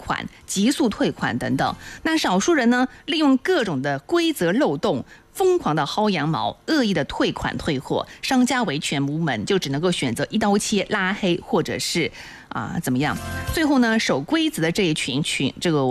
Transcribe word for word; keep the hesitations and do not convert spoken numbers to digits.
款、急速退款等等。那少数人呢，利用各种的规则漏洞，疯狂的薅羊毛，恶意的退款退货，商家维权无门，就只能够选择一刀切拉黑，或者是啊、呃、怎么样？最后呢，守规则的这一群群这个。